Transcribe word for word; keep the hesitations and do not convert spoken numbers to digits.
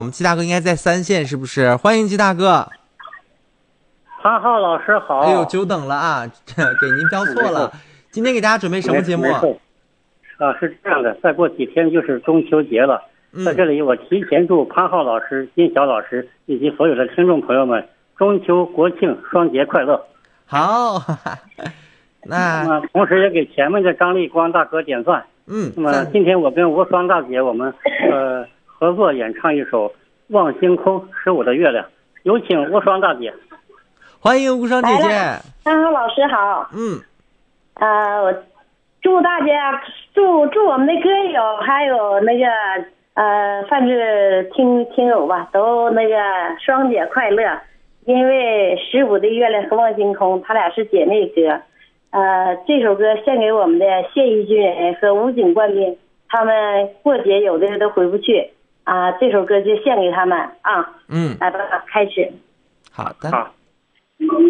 我们季大哥应该在三线，是不是？欢迎季大哥。 潘浩老师好。 哎呦，久等了啊，给您标错了。今天给大家准备什么节目？ 啊，是这样的，再过几天就是中秋节了， 嗯、 在这里我提前祝潘浩老师、金晓老师以及所有的听众朋友们中秋国庆双节快乐。 好，哈哈那那么同时也给前面的张立光大哥点赞。 嗯， 那么今天我跟无双大姐我们呃合作演唱一首《望星空十五的月亮》，有请无双大姐。 欢迎无双姐姐。 潘浩老师好。 嗯， 呃，我祝大家祝祝我们的歌友还有那个呃泛智听听友吧，都那个双节快乐。因为十五的月亮和望星空，他俩是姐妹歌。呃，这首歌献给我们的现役军人和武警官兵，他们过节有的都回不去啊、呃，这首歌就献给他们啊。 嗯， 来吧，开始。 好的。 好。